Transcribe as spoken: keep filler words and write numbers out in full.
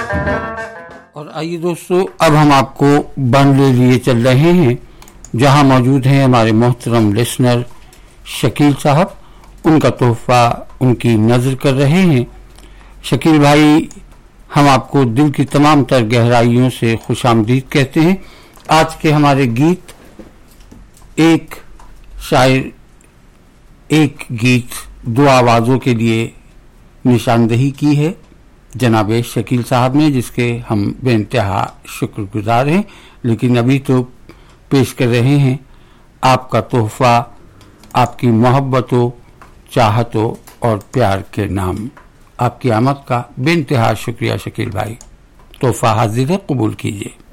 और आइए दोस्तों, अब हम आपको बांड्ले लिए चल रहे हैं, जहां मौजूद हैं हमारे मोहतरम लिसनर शकील साहब। उनका तोहफा उनकी नजर कर रहे हैं। शकील भाई, हम आपको दिल की तमाम तर गहराइयों से खुशामदीद कहते हैं। आज के हमारे गीत, एक शायर एक गीत दो आवाज़ों के लिए निशानदेही की है जनाब शकील साहब ने, जिसके हम बेइंतहा शुक्रगुजार हैं। लेकिन अभी तो पेश कर रहे हैं आपका तोहफा, आपकी मोहब्बतों, चाहतों और प्यार के नाम। आपकी आमद का बेइंतहा शुक्रिया शकील भाई। तोहफा हाजिर है, कबूल कीजिए।